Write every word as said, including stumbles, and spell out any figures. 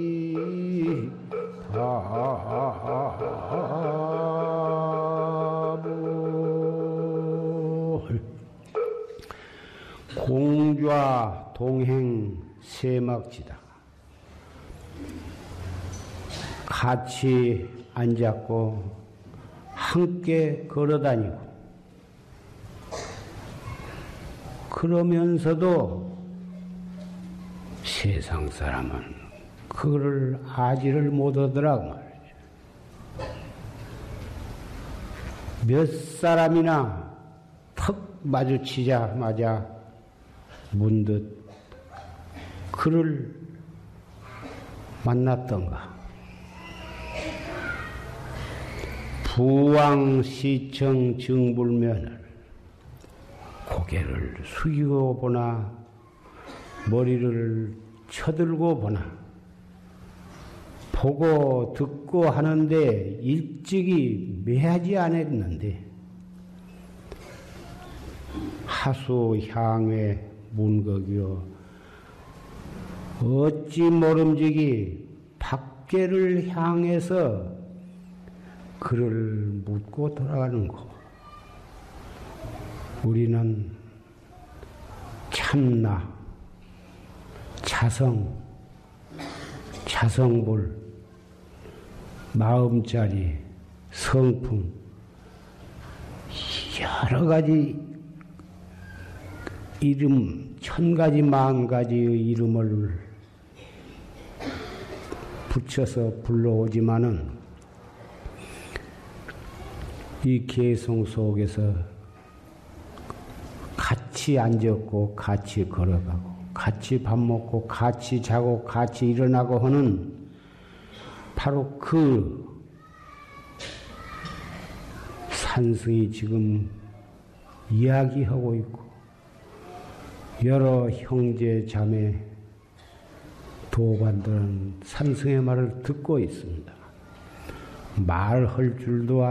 공좌 동행 세막지다. 같이 앉았고 함께 걸어다니고 그러면서도 세상 사람은 그거를 아지를 못하더라고 말이죠. 몇 사람이나 턱 마주치자마자 문득 그를 만났던가. 부왕시청 증불면을 고개를 숙이고 보나 머리를 쳐들고 보나 보고 듣고 하는데 일찍이 매하지 않았는데 하수향외 문거기요 어찌 모름지기 밖에를 향해서 그를 묻고 돌아가는고. 우리는 참나, 자성, 자성불, 마음자리, 성품, 여러 가지 이름, 천 가지, 만 가지의 이름을 붙여서 불러오지만은 이 개성 속에서 같이 앉았고, 같이 걸어가고, 같이 밥 먹고, 같이 자고, 같이 일어나고 하는 바로 그 산승이 지금 이야기하고 있고, 여러 형제, 자매, 도반들은 산승의 말을 듣고 있습니다. 말할 줄도